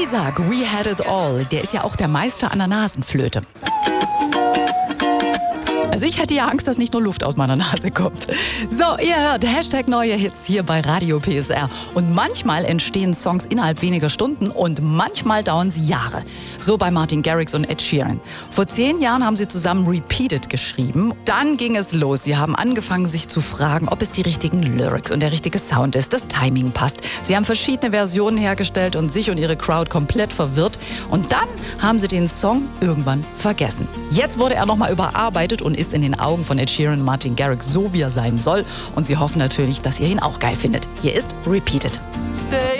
Isaac, We Had It All, der ist ja auch der Meister an der Nasenflöte. Also ich hätte ja Angst, dass nicht nur Luft aus meiner Nase kommt. So, ihr hört Hashtag neue Hits hier bei Radio PSR. Und manchmal entstehen Songs innerhalb weniger Stunden und manchmal dauern sie Jahre. So bei Martin Garrix und Ed Sheeran. Vor 10 Jahren haben sie zusammen Repeated geschrieben. Dann ging es los. Sie haben angefangen, sich zu fragen, ob es die richtigen Lyrics und der richtige Sound ist, das Timing passt. Sie haben verschiedene Versionen hergestellt und sich und ihre Crowd komplett verwirrt. Und dann haben sie den Song irgendwann vergessen. Jetzt wurde er nochmal überarbeitet und ist in den Augen von Ed Sheeran und Martin Garrix so, wie er sein soll. Und sie hoffen natürlich, dass ihr ihn auch geil findet. Hier ist Repeated.